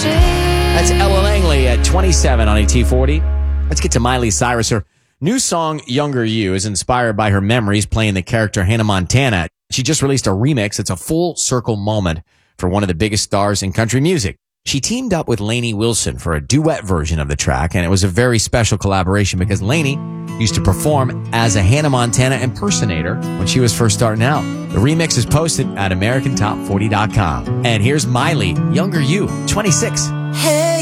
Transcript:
That's Ella Langley at 27 on AT40. Let's get to Miley Cyrus. Her new song, Younger You, is inspired by her memories playing the character Hannah Montana. She just released a remix. It's a full circle moment for one of the biggest stars in country music. She teamed up with Lainey Wilson for a duet version of the track, and it was a very special collaboration because Lainey used to perform as a Hannah Montana impersonator when she was first starting out. The remix is posted at AmericanTop40.com. And here's Miley, Younger You, 26. Hey.